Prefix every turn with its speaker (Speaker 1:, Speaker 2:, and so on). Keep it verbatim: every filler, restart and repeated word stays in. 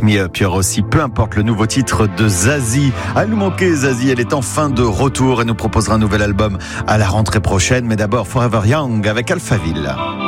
Speaker 1: Me Up. Il y aura aussi Peu importe, le nouveau titre de Zazie. À nous manquer, Zazie, elle est enfin de retour et nous proposera un nouvel album à la rentrée prochaine. Mais d'abord, Forever Young avec Alphaville.